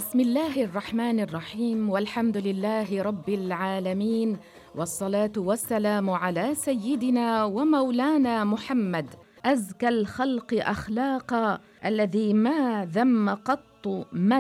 بسم الله الرحمن الرحيم، والحمد لله رب العالمين، والصلاة والسلام على سيدنا ومولانا محمد، أزكى الخلق أخلاقا، الذي ما ذم قط